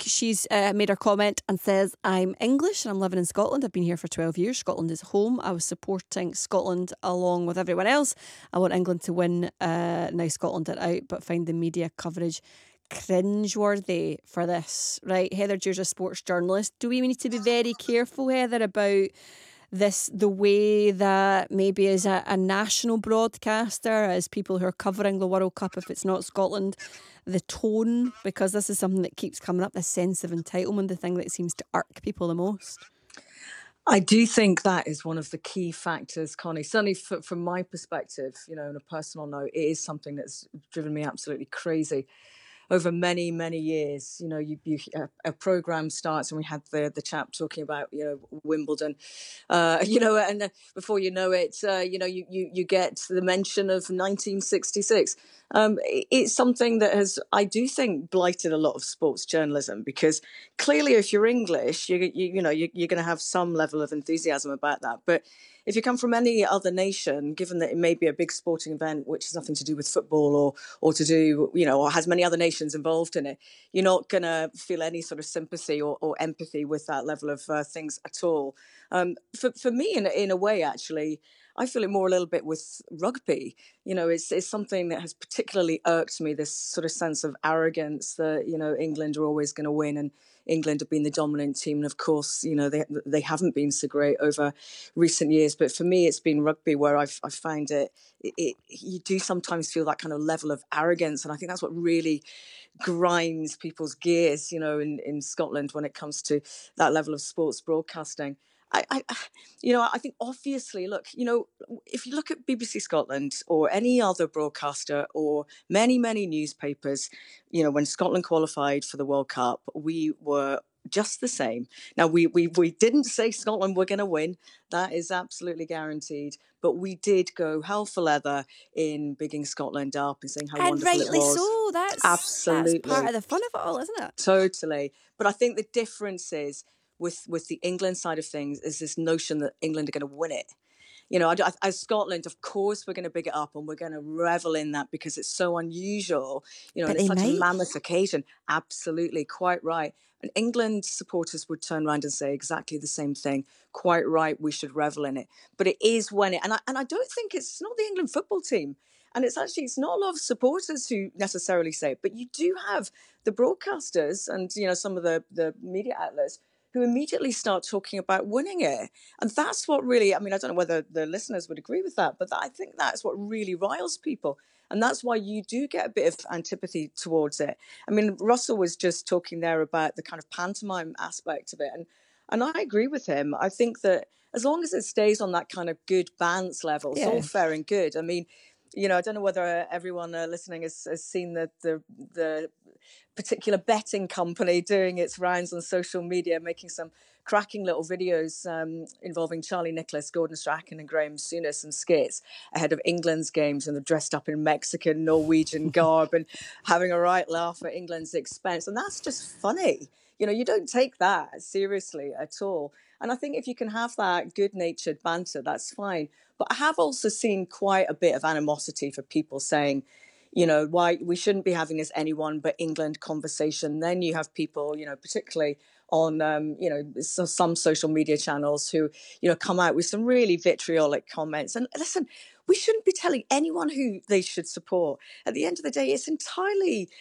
she's made her comment and says, I'm English and I'm living in Scotland. I've been here for 12 years. Scotland is home. I was supporting Scotland along with everyone else. I want England to win. Now Scotland are out, but find the media coverage cringeworthy for this. Right, Heather, you're a sports journalist. Do we need to be very careful, Heather, about this, the way that maybe as a national broadcaster, as people who are covering the World Cup, if it's not Scotland, the tone, because this is something that keeps coming up, this sense of entitlement, the thing that seems to irk people the most? I do think that is one of the key factors, Connie. Certainly from my perspective, on a personal note, it is something that's driven me absolutely crazy over many, many years. A program starts and we had the chap talking about, Wimbledon, and before you know it, you get the mention of 1966. It's something that has, I do think, blighted a lot of sports journalism, because clearly if you're English, you're going to have some level of enthusiasm about that. But if you come from any other nation, given that it may be a big sporting event which has nothing to do with football or to do, or has many other nations involved in it, you're not going to feel any sort of sympathy or empathy with that level of things at all. For me, in a way, actually, I feel it more a little bit with rugby. It's something that has particularly irked me, this sort of sense of arrogance that, England are always going to win, and England have been the dominant team. And of course, they haven't been so great over recent years. But for me, it's been rugby where I find you do sometimes feel that kind of level of arrogance. And I think that's what really grinds people's gears, in Scotland when it comes to that level of sports broadcasting. I think obviously, look, if you look at BBC Scotland or any other broadcaster or many, many newspapers, when Scotland qualified for the World Cup, we were just the same. Now, we didn't say Scotland were going to win. That is absolutely guaranteed. But we did go hell for leather in bigging Scotland up and saying how wonderful it was. And rightly so. That's part of the fun of it all, isn't it? Totally. But I think the difference is with the England side of things is this notion that England are going to win it. As Scotland, of course, we're going to big it up and we're going to revel in that because it's so unusual, and it's such a mammoth occasion. Absolutely, quite right. And England supporters would turn around and say exactly the same thing. Quite right, we should revel in it. But it is when it, and I don't think it's not the England football team. And it's not a lot of supporters who necessarily say it, but you do have the broadcasters and, some of the media outlets who immediately start talking about winning it. And that's what really, I don't know whether the listeners would agree with that, but I think that's what really riles people. And that's why you do get a bit of antipathy towards it. Russell was just talking there about the kind of pantomime aspect of it. And I agree with him. I think that as long as it stays on that kind of good bands level, it's all fair and good. I don't know whether everyone listening has seen the particular betting company doing its rounds on social media, making some cracking little videos involving Charlie Nicholas, Gordon Strachan and Graham Souness and skits ahead of England's games, and they're dressed up in Mexican, Norwegian garb and having a right laugh at England's expense. And that's just funny. You don't take that seriously at all. And I think if you can have that good-natured banter, that's fine. But I have also seen quite a bit of animosity for people saying, why we shouldn't be having this anyone but England conversation. Then you have people, particularly on, some social media channels who, come out with some really vitriolic comments. And listen, we shouldn't be telling anyone who they should support. At the end of the day, it's entirely